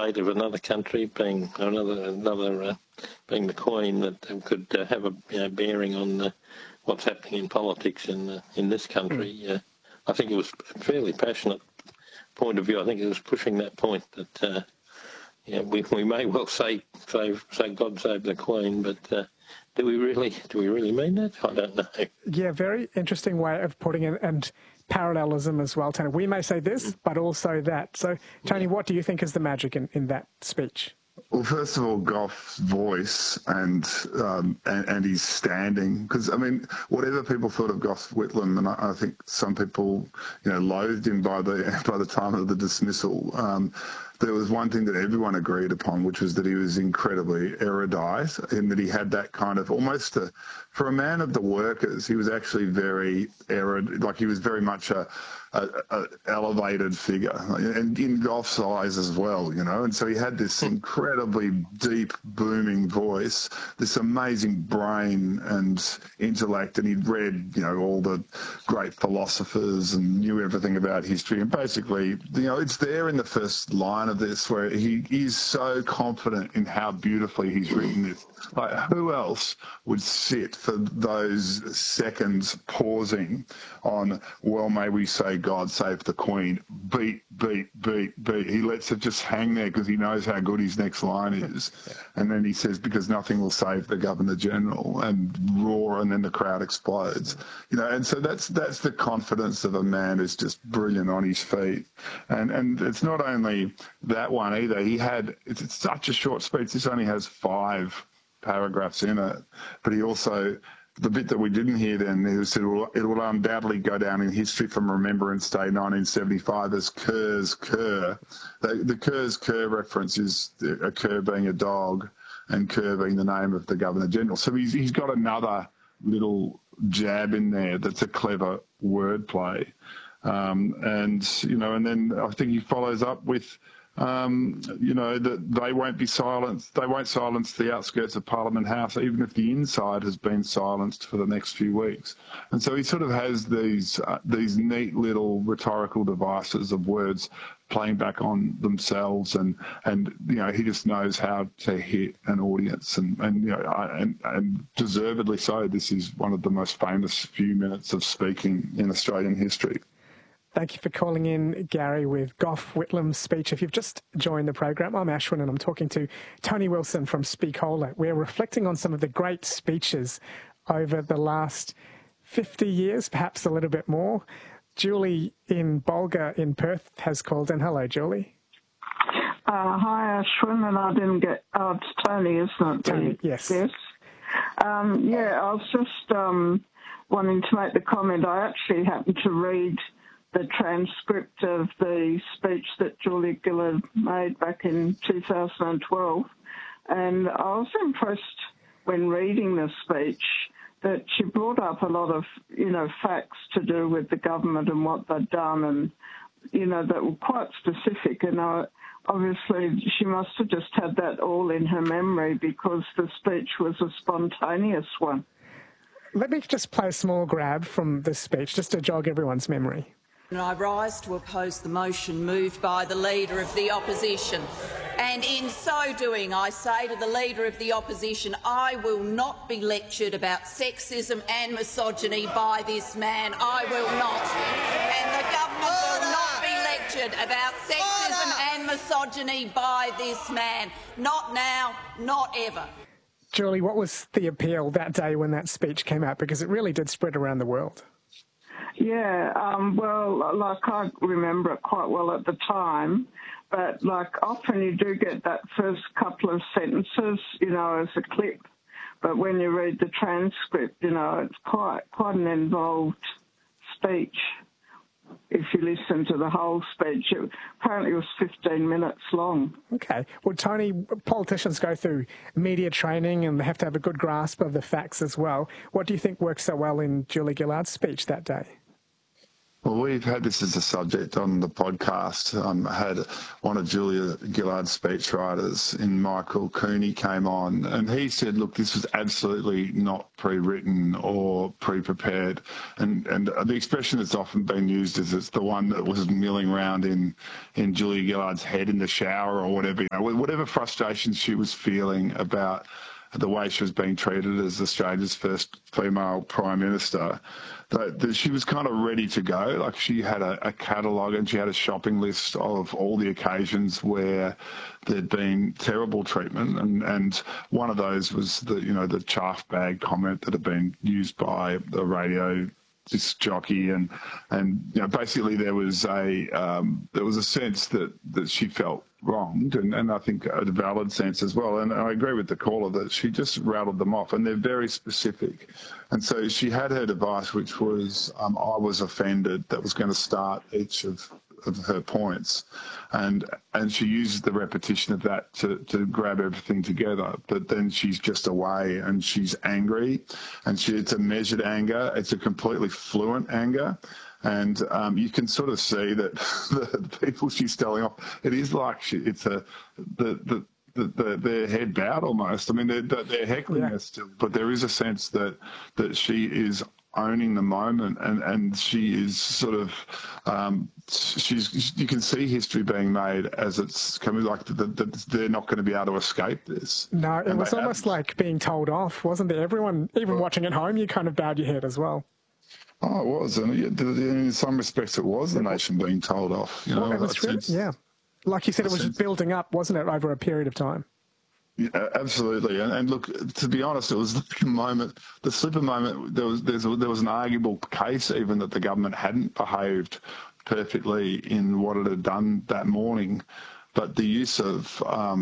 fate of another country, being being the Queen, that could have a bearing on what's happening in politics in this country. I think it was a fairly passionate point of view. I think it was pushing that point that we may well say God save the Queen, but do we really mean that? I don't know. Yeah, very interesting way of putting it, and parallelism as well, Tony. We may say this, but also that. So, Tony, what do you think is the magic in that speech? Well, first of all, Goff's voice and his standing, because I mean, whatever people thought of Gough Whitlam, and I think some people, loathed him by the time of the dismissal. There was one thing that everyone agreed upon, which was that he was incredibly erudite, and that he had that kind of almost for a man of the workers, he was actually very erudite, like he was very much a elevated figure, and in Gough's eyes as well, and so he had this incredibly deep, booming voice, this amazing brain and intellect, and he'd read, all the great philosophers and knew everything about history, and basically, it's there in the first line of this where he is so confident in how beautifully he's written this. Like, who else would sit for those seconds pausing on, well, may we say God save the Queen, beat, beat, beat, beat. He lets it just hang there because he knows how good his next line is. And then he says, because nothing will save the Governor-General, and roar, and then the crowd explodes. And so that's the confidence of a man who's just brilliant on his feet. And it's not only that one either. It's such a short speech. This only has 5 paragraphs in it, but he also, the bit that we didn't hear then, he said it will undoubtedly go down in history from Remembrance Day 1975 as Kerr's Kerr. The Kerr's Kerr reference is a Kerr being a dog and Kerr being the name of the Governor-General. So he's got another little jab in there that's a clever wordplay. And then I think he follows up with, that they won't be silenced. They won't silence the outskirts of Parliament House, even if the inside has been silenced for the next few weeks. And so he sort of has these neat little rhetorical devices of words playing back on themselves, and he just knows how to hit an audience, and deservedly so. This is one of the most famous few minutes of speaking in Australian history. Thank you for calling in, Gary, with Gough Whitlam's speech. If you've just joined the program, I'm Ashwin, and I'm talking to Tony Wilson from Speakola. We're reflecting on some of the great speeches over the last 50 years, perhaps a little bit more. Julie in Bulga in Perth has called in. Hello, Julie. Hi, Ashwin, and I didn't get... Oh, it's Tony, isn't it? Tony, yes. Yes. I was just wanting to make the comment. I actually happened to read the transcript of the speech that Julia Gillard made back in 2012. And I was impressed when reading the speech that she brought up a lot of, facts to do with the government and what they'd done, and, that were quite specific. And obviously she must have just had that all in her memory because the speech was a spontaneous one. Let me just play a small grab from this speech, just to jog everyone's memory. I rise to oppose the motion moved by the Leader of the Opposition. And in so doing, I say to the Leader of the Opposition, I will not be lectured about sexism and misogyny by this man. I will not. And the government will not be lectured about sexism and misogyny by this man. Not now, not ever. Julie, what was the appeal that day when that speech came out? Because it really did spread around the world. Yeah, I remember it quite well at the time, but often you do get that first couple of sentences, as a clip, but when you read the transcript, it's quite an involved speech. If you listen to the whole speech, apparently it was 15 minutes long. Okay. Well, Tony, politicians go through media training and they have to have a good grasp of the facts as well. What do you think worked so well in Julia Gillard's speech that day? Well, we've had this as a subject on the podcast. I had one of Julia Gillard's speechwriters in Michael Cooney came on, and he said, look, this was absolutely not pre-written or pre-prepared. And the expression that's often been used is it's the one that was milling around in Julia Gillard's head in the shower or whatever. You know, whatever frustration she was feeling about the way she was being treated as Australia's first female Prime Minister, that she was kind of ready to go. Like, she had a catalogue and she had a shopping list of all the occasions where there'd been terrible treatment, and one of those was the chaff bag comment that had been used by a radio disc jockey, and basically there was a sense that she felt wronged, and I think a valid sense as well. And I agree with the caller that she just rattled them off, and they're very specific. And so she had her device, which was I was offended, that was going to start each of her points, and she uses the repetition of that to grab everything together. But then she's just away and she's angry, and it's a measured anger. It's a completely fluent anger. And you can sort of see that the people she's telling off, it is like their head bowed almost. I mean, they're heckling her still, but there is a sense that she is owning the moment, and she is sort of you can see history being made as it's coming, like they're not going to be able to escape this. No, it was almost like being told off, wasn't it? Everyone, even watching at home, you kind of bowed your head as well. Oh, it was, and in some respects, it was the nation being told off. You know, it was really, yeah, like you said, it was building up, wasn't it, over a period of time? Yeah, absolutely, and look, to be honest, it was the slipper moment. There was an arguable case even that the government hadn't behaved perfectly in what it had done that morning, but the use of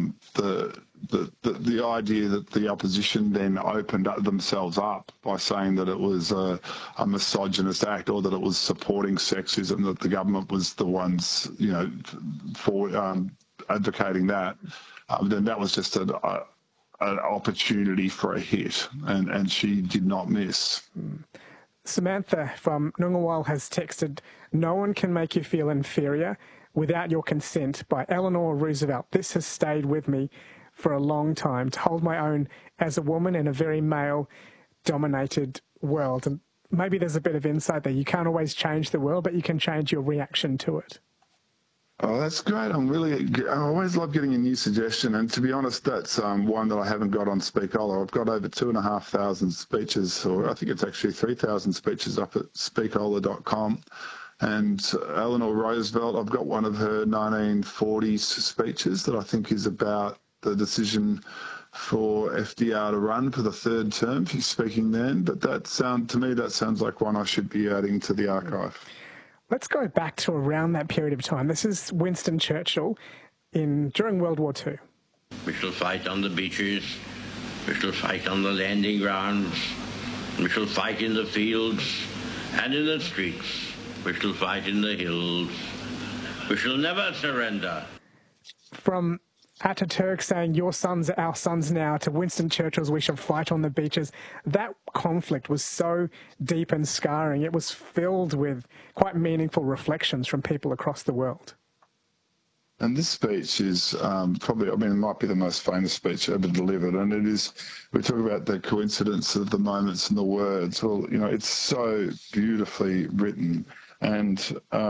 the idea that the opposition then opened themselves up by saying that it was a misogynist act, or that it was supporting sexism, that the government was the ones, for advocating that, then that was just an opportunity for a hit, and she did not miss. Samantha from Noongarwal has texted, "No one can make you feel inferior without your consent," by Eleanor Roosevelt. "This has stayed with me for a long time, to hold my own as a woman in a very male-dominated world." And maybe there's a bit of insight there. You can't always change the world, but you can change your reaction to it. Oh, that's great. I always love getting a new suggestion. And to be honest, that's one that I haven't got on Speakola. I've got over 2,500 speeches, or I think it's actually 3,000 speeches up at speakola.com. And Eleanor Roosevelt, I've got one of her 1940s speeches that I think is about the decision for FDR to run for the third term. She's speaking then, but to me that sounds like one I should be adding to the archive. Let's go back to around that period of time. This is Winston Churchill during World War II. "We shall fight on the beaches, we shall fight on the landing grounds, we shall fight in the fields and in the streets, we shall fight in the hills, we shall never surrender." From Ataturk saying, "Your sons are our sons now," to Winston Churchill's, "We shall fight on the beaches." That conflict was so deep and scarring. It was filled with quite meaningful reflections from people across the world. And this speech is probably, it might be the most famous speech ever delivered. And it is, we talk about the coincidence of the moments and the words. Well, it's so beautifully written. And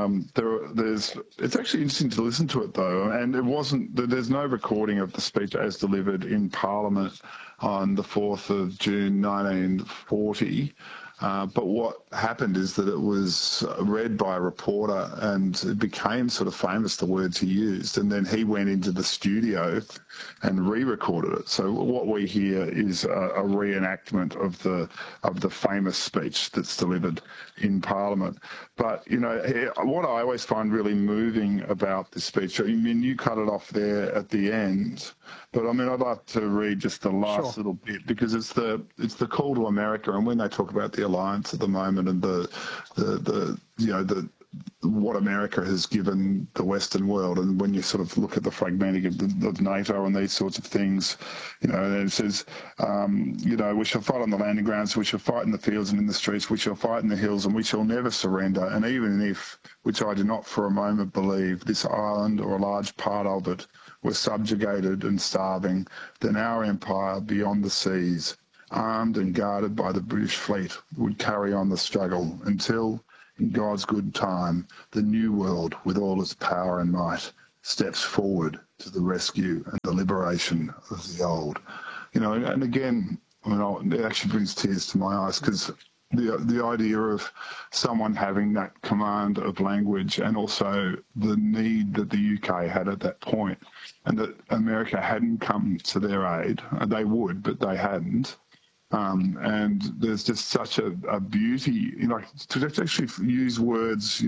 it's actually interesting to listen to it, though. And there's no recording of the speech as delivered in Parliament on the 4th of June 1940. But what happened is that it was read by a reporter, and it became sort of famous, the words he used. And then he went into the studio and re-recorded it. So what we hear is a reenactment of the famous speech that's delivered in Parliament. But, what I always find really moving about this speech, you cut it off there at the end, but I'd like to read just the last little bit, because it's the call to America, and when they talk about the alliance at the moment and the what America has given the Western world. And when you sort of look at the fragmenting of NATO and these sorts of things, and it says, we shall fight on the landing grounds, we shall fight in the fields and in the streets, we shall fight in the hills, and we shall never surrender. And even if, which I do not for a moment believe, this island or a large part of it were subjugated and starving, then our empire beyond the seas, armed and guarded by the British fleet, would carry on the struggle until, in God's good time, the new world, with all its power and might, steps forward to the rescue and the liberation of the old. And again, it actually brings tears to my eyes, because the idea of someone having that command of language, and also the need that the UK had at that point, and that America hadn't come to their aid. They would, but they hadn't. And there's just such a beauty, to actually use words,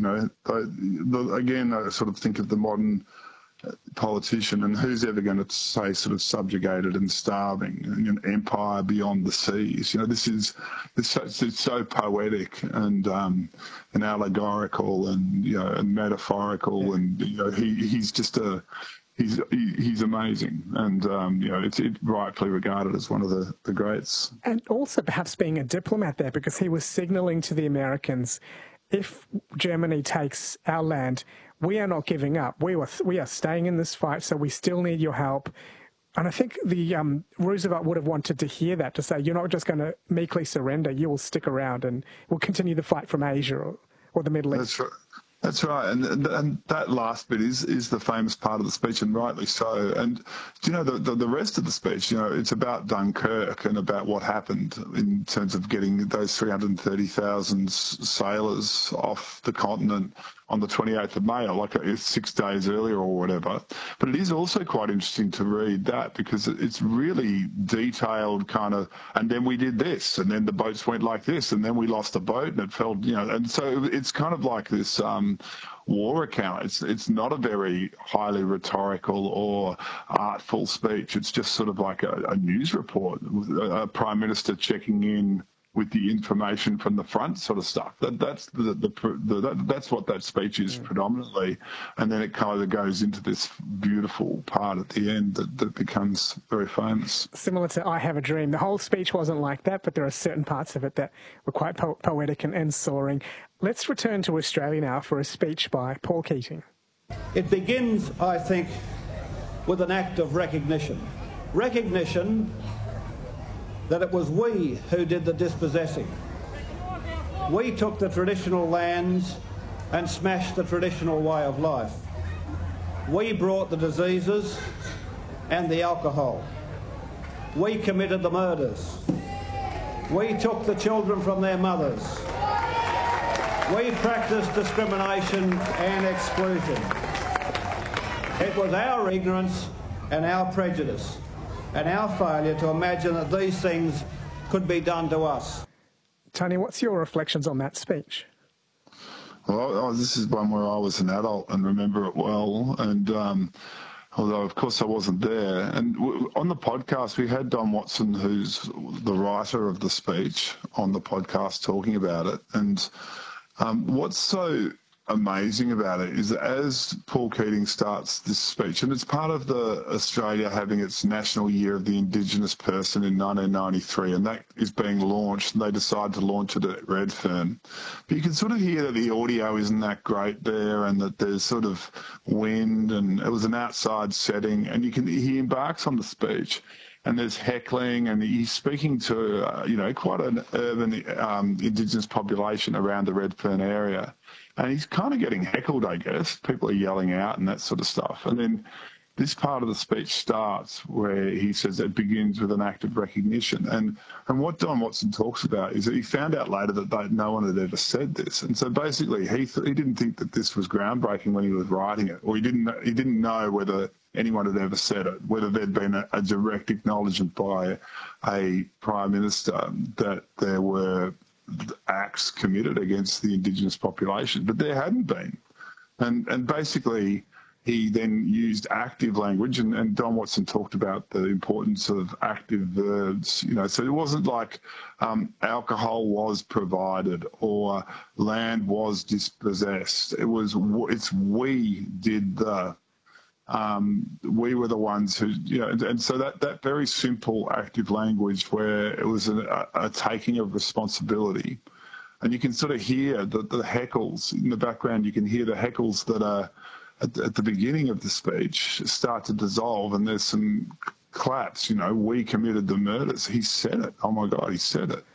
again, I sort of think of the modern politician, and who's ever going to say sort of subjugated and starving, an empire beyond the seas. It's so poetic and allegorical and metaphorical, and he's just he's amazing, and it's rightfully regarded as one of the greats. And also perhaps being a diplomat there, because he was signalling to the Americans, if Germany takes our land, we are not giving up. We are staying in this fight, so we still need your help. And I think the Roosevelt would have wanted to hear that, to say, you're not just going to meekly surrender, you will stick around and we'll continue the fight from Asia or the Middle East. That's right. That's right, and that last bit is the famous part of the speech, and rightly so. And the rest of the speech, it's about Dunkirk and about what happened in terms of getting those 330,000 sailors off the continent on the 28th of May, like 6 days earlier or whatever. But it is also quite interesting to read that, because it's really detailed kind of, and then we did this, and then the boats went like this, and then we lost a boat and it fell, and so it's kind of like this war account. It's not a very highly rhetorical or artful speech. It's just sort of like a news report, a Prime Minister checking in with the information from the front, sort of stuff. That's what that speech is predominantly, and then it kind of goes into this beautiful part at the end that becomes very famous. Similar to I Have a Dream. The whole speech wasn't like that, but there are certain parts of it that were quite poetic and soaring. Let's return to Australia now for a speech by Paul Keating. It begins, I think, with an act of recognition. Recognition that it was we who did the dispossessing. We took the traditional lands and smashed the traditional way of life. We brought the diseases and the alcohol. We committed the murders. We took the children from their mothers. We practiced discrimination and exclusion. It was our ignorance and our prejudice and our failure to imagine that these things could be done to us. Tony, what's your reflections on that speech? Well, this is one where I was an adult and remember it well, and although of course I wasn't there. And on the podcast we had Don Watson, who's the writer of the speech, on the podcast talking about it. And what's so amazing about it is that as Paul Keating starts this speech, and it's part of the Australia having its National Year of the Indigenous Person in 1993, and that is being launched, and they decide to launch it at Redfern. But you can sort of hear that the audio isn't that great there, and that there's sort of wind, and it was an outside setting, and he embarks on the speech, and there's heckling, and he's speaking to, quite an urban Indigenous population around the Redfern area. And he's kind of getting heckled, I guess. People are yelling out and that sort of stuff. And then this part of the speech starts where he says it begins with an act of recognition. And what Don Watson talks about is that he found out later that no one had ever said this. And so basically he didn't think that this was groundbreaking when he was writing it, or he didn't know whether anyone had ever said it, whether there'd been a direct acknowledgement by a Prime Minister that there were acts committed against the Indigenous population, but there hadn't been. And basically he then used active language, and Don Watson talked about the importance of active verbs. So it wasn't like alcohol was provided or land was dispossessed. It's we did the. We were the ones who, and so that very simple active language where it was a taking of responsibility. And you can sort of hear the heckles in the background. You can hear the heckles that are at the beginning of the speech start to dissolve, and there's some claps. We committed the murders. He said it. Oh my God, he said it.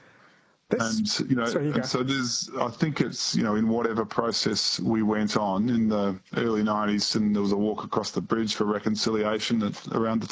So there's, I think it's, in whatever process we went on in the early 90s, and there was a walk across the bridge for reconciliation around the